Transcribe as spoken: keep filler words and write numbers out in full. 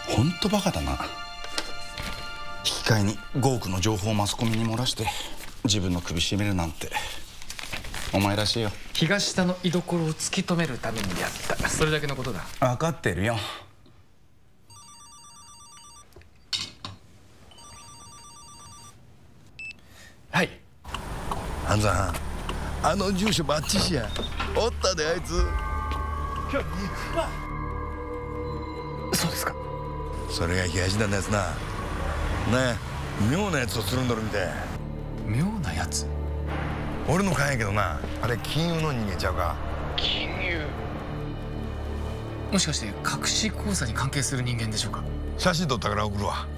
ほんとバカだな。引き換えにごおくの情報をマスコミに漏らして自分の首絞めるなんてお前らしいよ。 東下の居所を突き止めるためにやった、それだけのことだ。 分かってるよ。 はい。 半さん、あの住所バッチシや。おったであいつ。 そうですか。 それが東田のやつな。ねえ、妙なやつをつるんどるみたい。 妙なやつ？ 俺の勘やけどな、あれ金融の人間ちゃうか。 金融？もしかして隠し口座に関係する人間でしょうか？ 写真撮ったから送るわ。